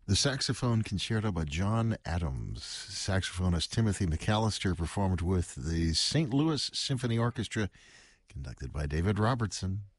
The Saxophone Concerto by John Adams. Saxophonist Timothy McAllister performed with the St. Louis Symphony Orchestra, conducted by David Robertson.